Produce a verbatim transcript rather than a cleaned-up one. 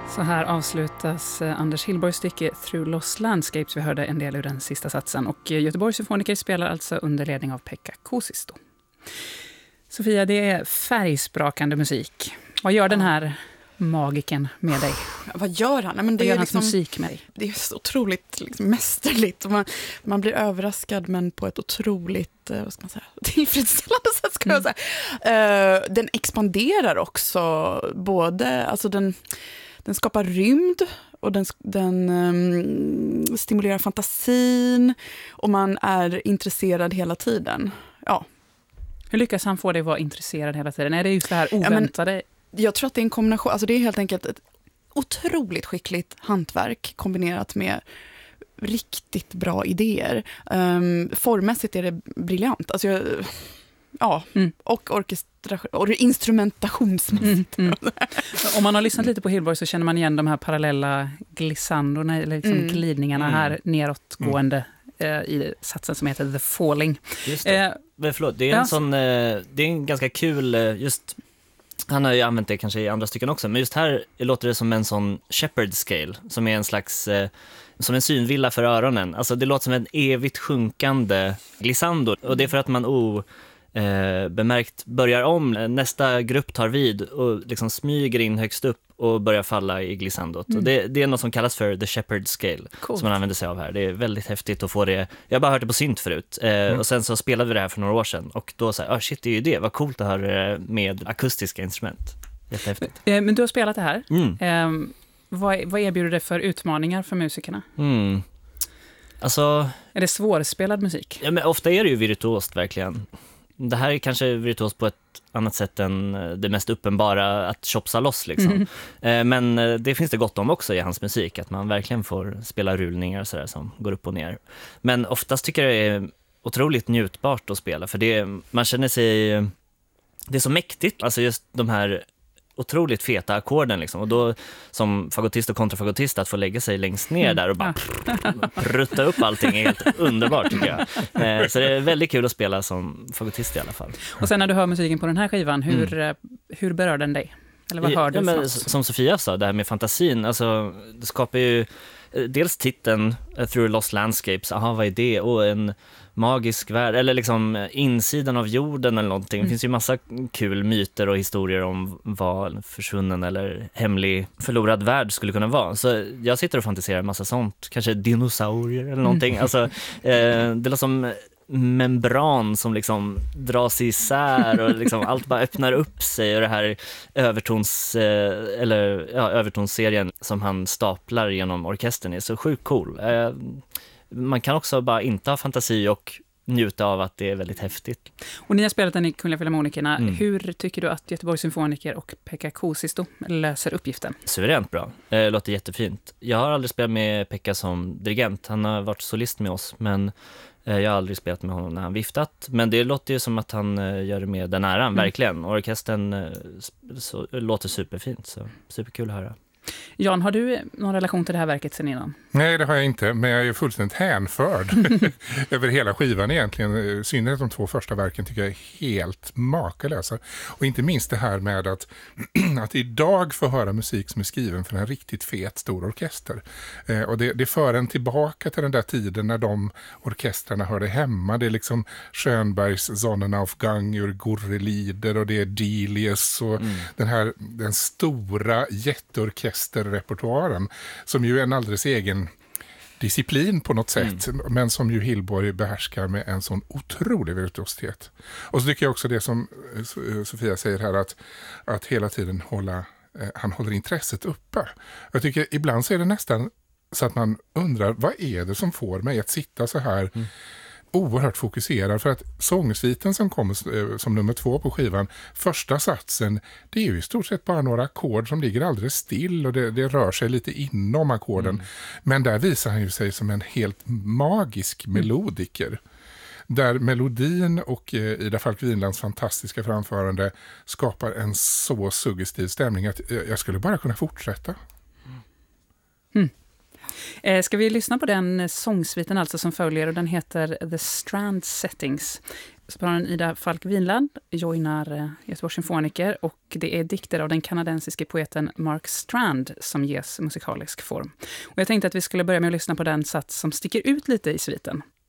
Så här avslutas Anders Hillborgs stycke Through Lost Landscapes. Vi hörde en del ur den sista satsen. Och Göteborgs symfoniker spelar alltså under ledning av Pekka Kuusisto. Sofia, det är färgsprakande musik. Vad gör den här magiken med dig? Vad gör han? Men det Vad gör är hans liksom, musik med dig? Det är så otroligt liksom, mästerligt. Man, man blir överraskad, men på ett otroligt vad ska man säga, tillfredsställande sätt. Ska jag säga. Uh, den expanderar också. Både, alltså den, den skapar rymd och den, den um, stimulerar fantasin. Och man är intresserad hela tiden. Ja. Hur lyckas han få dig att vara intresserad hela tiden? Är det just det här oväntade? Ja, men jag tror att det är en kombination. Alltså det är helt enkelt ett otroligt skickligt hantverk kombinerat med riktigt bra idéer. Um, formmässigt är det briljant. Alltså jag, ja, mm. och orkestra- och instrumentationsmässigt. Mm, mm. Om man har lyssnat lite på Hillborg så känner man igen de här parallella glissandorna, eller liksom mm. glidningarna mm. här neråtgående mm. i satsen som heter The Falling. Just det. Eh, Men förlåt, det är en ja. sån, det är en ganska kul, just, han har ju använt det kanske i andra stycken också, men just här låter det som en sån shepherd scale, som är en slags, som en synvilla för öronen. Alltså det låter som en evigt sjunkande glissando, och det är för att man o eh, bemärkt börjar om, nästa grupp tar vid och liksom smyger in högst upp och börjar falla i glissandot. Mm. Och det, det är något som kallas för the shepherd scale, cool. Som man använder sig av här. Det är väldigt häftigt att få det. Jag har bara hört det på synt förut. Eh, mm. Och sen så spelade vi det här för några år sedan. Och då sa jag, ah, shit, det är ju det. Vad coolt att höra det med akustiska instrument. Jättehäftigt. Men, men du har spelat det här. Mm. Eh, vad, vad erbjuder det för utmaningar för musikerna? Mm. Alltså, är det svårspelad musik? Ja, men ofta är det ju virtuost verkligen. Det här är kanske virtuos på ett annat sätt än det mest uppenbara att chopsa loss liksom. Mm. Men det finns det gott om också i hans musik, att man verkligen får spela rulningar så där, som går upp och ner. Men oftast tycker jag det är otroligt njutbart att spela, för det, man känner sig, det är så mäktigt, alltså just de här otroligt feta ackorden liksom. Och då som fagotist och kontrafagotist att få lägga sig längst ner där och bara prutta upp allting är helt underbart tycker jag. Så det är väldigt kul att spela som fagotist i alla fall. Och sen när du hör musiken på den här skivan, hur, mm. hur berör den dig? Eller vad hör du? Ja, men, som Sofia sa, det här med fantasin, alltså det skapar ju dels titeln Through Lost Landscapes, aha, vad är det? Och en magisk värld, eller liksom insidan av jorden eller någonting. Det finns ju massa kul myter och historier om vad en försvunnen eller hemlig förlorad värld skulle kunna vara. Så jag sitter och fantiserar en massa sånt. Kanske dinosaurier eller någonting. Mm. Alltså, eh, det är som membran som liksom dras isär och liksom allt bara öppnar upp sig, och det här övertons eh, eller ja, övertonsserien som han staplar genom orkestern är så sjukt cool. Eh, man kan också bara inte ha fantasi och njuta av att det är väldigt häftigt. Och ni har spelat den i Kungliga Filharmonikerna. Mm. Hur tycker du att Göteborgs symfoniker och Pekka Kuusisto löser uppgiften? Suveränt bra. Det låter jättefint. Jag har aldrig spelat med Pekka som dirigent. Han har varit solist med oss, men jag har aldrig spelat med honom när han viftat. Men det låter ju som att han gör det med den äran, mm. verkligen. Och orkestern så, låter superfint, så superkul att höra. Jan, har du någon relation till det här verket sen innan? Nej, det har jag inte, men jag är fullständigt hänförd över hela skivan egentligen. Synnerhet de två första verken tycker jag är helt makalösa. Och inte minst det här med att, att idag få höra musik som är skriven för en riktigt fet stor orkester. Eh, och det, det för en tillbaka till den där tiden när de orkestrarna hörde hemma. Det är liksom Schönbergs Sonnenaufgang ur Gurrelider, och det är Delius och mm. den här den stora jätteorkestern repertoaren som ju är en alldeles egen disciplin på något sätt, mm. men som ju Hillborg behärskar med en sån otrolig virtuositet. Och så tycker jag också det som Sofia säger här, att, att hela tiden hålla, eh, han håller intresset uppe. Jag tycker ibland så är det nästan så att man undrar, vad är det som får mig att sitta så här mm. oerhört fokuserad, för att sångsviten som kommer som nummer två på skivan, första satsen, det är ju i stort sett bara några ackord som ligger alldeles still, och det, det rör sig lite inom ackorden. Mm. Men där visar han ju sig som en helt magisk melodiker. Mm. Där melodin och eh, Ida Falk-Winlands fantastiska framförande skapar en så suggestiv stämning att jag, jag skulle bara kunna fortsätta. Mm. Eh, ska vi lyssna på den sångsviten alltså som följer, och den heter The Strand Settings. Sopranen Ida Falk Winland joinar Göteborgs symfoniker och det är dikter av den kanadensiske poeten Mark Strand som ges musikalisk form. Och jag tänkte att vi skulle börja med att lyssna på den sats som sticker ut lite i sviten.